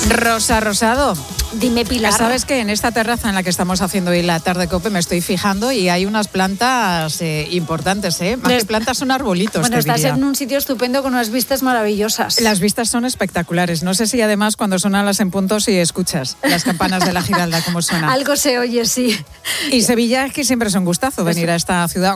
Rosa Rosado. Dime, Pilar. Sabes que en esta terraza en la que estamos haciendo hoy la tarde COPE me estoy fijando y hay unas plantas importantes, ¿eh? Más que plantas son arbolitos, bueno, te estás diría. en un sitio estupendo con unas vistas maravillosas. Las vistas son espectaculares. No sé si además cuando sonan las en punto si escuchas las campanas de la Giralda, cómo suenan. Algo se oye, sí. Y Sevilla es que siempre es un gustazo venir a esta ciudad.